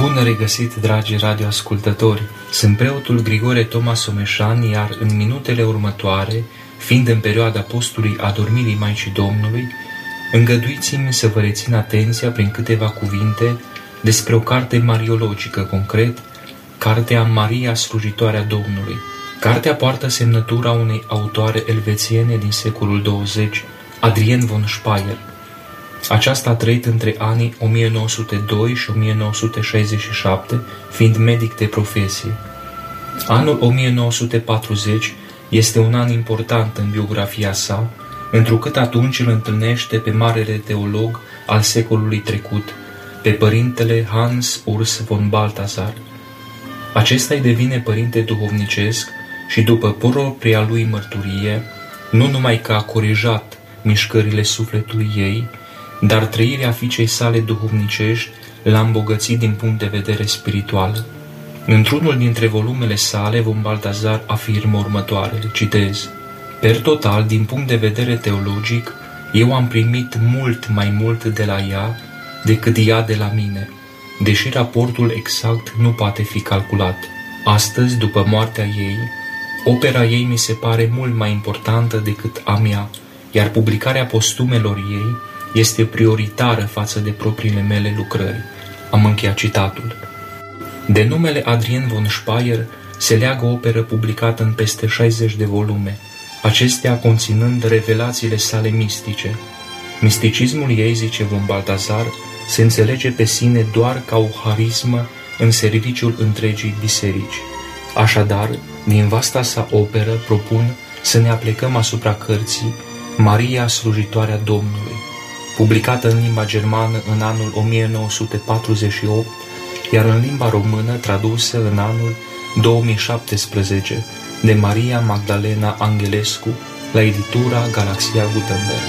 Bun regăsit, dragi radioascultători! Sunt preotul Grigore Toma Someșan, iar în minutele următoare, fiind în perioada postului adormirii Maicii Domnului, îngăduiți-mi să vă rețin atenția prin câteva cuvinte despre o carte mariologică, concret, Cartea Maria Slujitoarea Domnului. Cartea poartă semnătura unei autoare elvețiene din secolul 20, Adrienne von Speyer. Aceasta a trăit între anii 1902 și 1967, fiind medic de profesie. Anul 1940 este un an important în biografia sa, întrucât atunci îl întâlnește pe marele teolog al secolului trecut, pe părintele Hans Urs von Balthasar. Acesta îi devine părinte duhovnicesc și după propria lui mărturie, nu numai că a corijat mișcările sufletului ei, dar trăirea fiicei sale duhovnicești l-a îmbogățit din punct de vedere spiritual. Într-unul dintre volumele sale, von Balthasar afirmă următoarele, citez: Per total, din punct de vedere teologic, eu am primit mult mai mult de la ea decât ea de la mine, deși raportul exact nu poate fi calculat. Astăzi, după moartea ei, opera ei mi se pare mult mai importantă decât a mea, iar publicarea postumelor ei este prioritară față de propriile mele lucrări. Am încheiat citatul. De numele Adrienne von Speyer se leagă o operă publicată în peste 60 de volume, acestea conținând revelațiile sale mistice. Misticismul ei, zice von Balthasar, se înțelege pe sine doar ca o harismă în serviciul întregii biserici. Așadar, din vasta sa operă, propun să ne aplecăm asupra cărții Maria Slujitoarea Domnului, publicată în limba germană în anul 1948, iar în limba română tradusă în anul 2017 de Maria Magdalena Angelescu la editura Galaxia Gutenberg.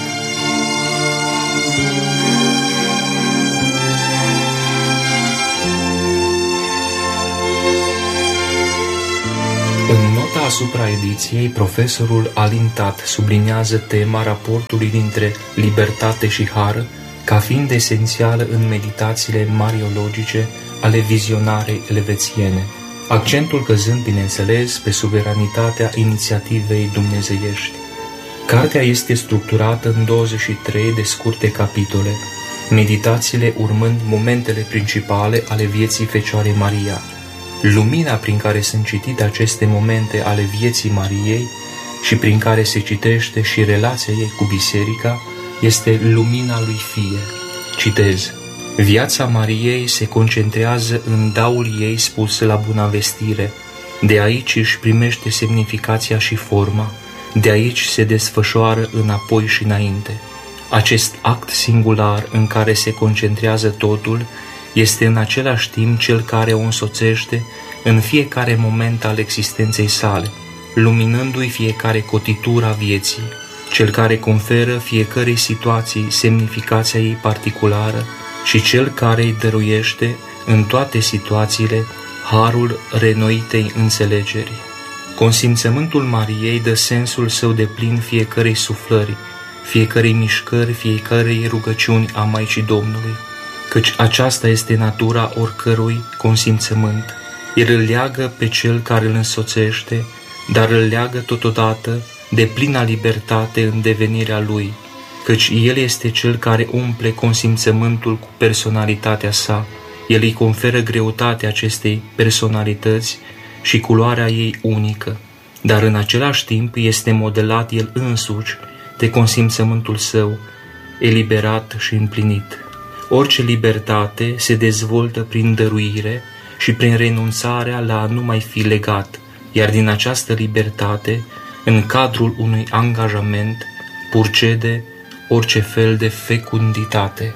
În nota asupra ediției, profesorul Alin Tat subliniază tema raportului dintre libertate și har ca fiind esențială în meditațiile mariologice ale vizionarei elvețiene, accentul căzând, bineînțeles, pe suveranitatea inițiativei dumnezeiești. Cartea este structurată în 23 de scurte capitole, meditațiile urmând momentele principale ale vieții Fecioarei Maria. Lumina prin care sunt citite aceste momente ale vieții Mariei și prin care se citește și relația ei cu biserica este lumina lui Fie. Citez: Viața Mariei se concentrează în daul ei spus la bunavestire. De aici își primește semnificația și forma, de aici se desfășoară înapoi și înainte. Acest act singular în care se concentrează totul este în același timp cel care o însoțește în fiecare moment al existenței sale, luminându-i fiecare cotitură a vieții, cel care conferă fiecărei situații semnificația ei particulară și cel care îi dăruiește în toate situațiile harul renoitei înțelegeri. Consimțământul Mariei dă sensul său deplin fiecărei suflări, fiecărei mișcări, fiecărei rugăciuni a Maicii Domnului, căci aceasta este natura oricărui consimțământ. El îl leagă pe cel care îl însoțește, dar îl leagă totodată de plina libertate în devenirea lui, căci el este cel care umple consimțământul cu personalitatea sa. El îi conferă greutatea acestei personalități și culoarea ei unică, dar în același timp este modelat el însuși de consimțământul său, eliberat și împlinit. Orice libertate se dezvoltă prin dăruire și prin renunțarea la a nu mai fi legat, iar din această libertate, în cadrul unui angajament, purcede orice fel de fecunditate.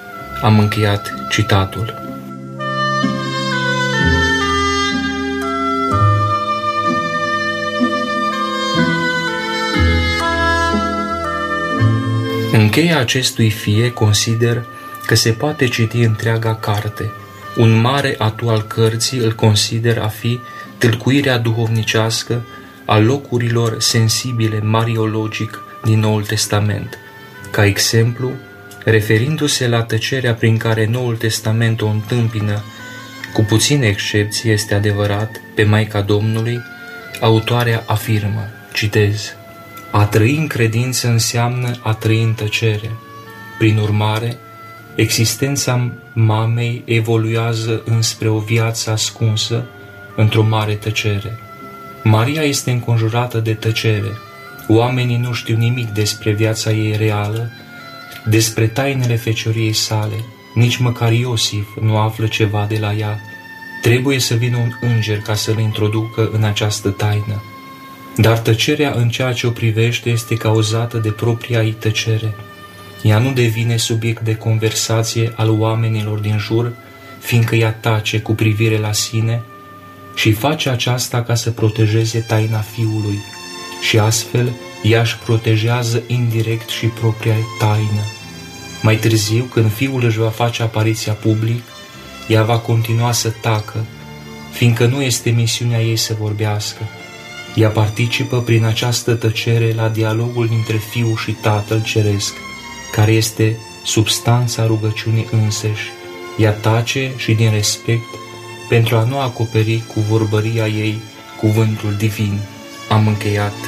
Am încheiat citatul. În cheia acestui fie consider că se poate citi întreaga carte. Un mare atu al cărții îl consider a fi tâlcuirea duhovnicească a locurilor sensibile mariologic din Noul Testament. Ca exemplu, referindu-se la tăcerea prin care Noul Testament o întâmpină Cu puține excepții, este adevărat, pe Maica Domnului, autoarea afirmă, citez, a trăi în credință înseamnă a trăi în tăcere. Prin urmare, existența mamei evoluează înspre o viață ascunsă într-o mare tăcere. Maria este înconjurată de tăcere. Oamenii nu știu nimic despre viața ei reală, despre tainele fecioriei sale. Nici măcar Iosif nu află ceva de la ea. Trebuie să vină un înger ca să-l introducă în această taină. Dar tăcerea în ceea ce o privește este cauzată de propria ei tăcere. Ea nu devine subiect de conversație al oamenilor din jur, fiindcă ea tace cu privire la sine și face aceasta ca să protejeze taina Fiului și astfel ea își protejează indirect și propria taină. Mai târziu, când Fiul își va face apariția public, ea va continua să tacă, fiindcă nu este misiunea ei să vorbească. Ea participă prin această tăcere la dialogul dintre Fiul și Tatăl Ceresc, care este substanța rugăciunii înseși. Ea tace și din respect, pentru a nu acoperi cu vorbăria ei cuvântul divin. Am încheiat.